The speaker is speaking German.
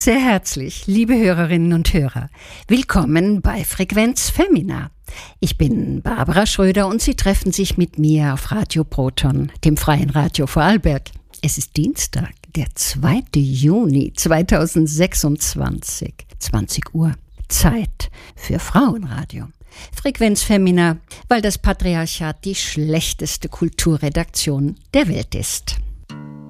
Sehr herzlich, liebe Hörerinnen und Hörer. Willkommen bei Frequenz Femina. Ich bin Barbara Schröder und Sie treffen sich mit mir auf Radio Proton, dem freien Radio Vorarlberg. Es ist Dienstag, der 2. Juni 2026, 20 Uhr. Zeit für Frauenradio. Frequenz Femina, weil das Patriarchat die schlechteste Kulturredaktion der Welt ist.